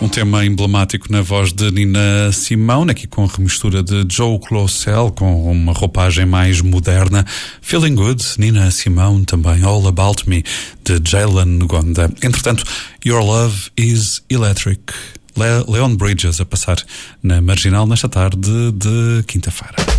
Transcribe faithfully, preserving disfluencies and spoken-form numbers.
Um tema emblemático na voz de Nina Simone, aqui com a remistura de Joe Closell, com uma roupagem mais moderna. Feeling Good, Nina Simone, também All About Me, de Jalen Ngonda. Entretanto, Your Love is Electric. Le- Leon Bridges a passar na Marginal nesta tarde de quinta-feira.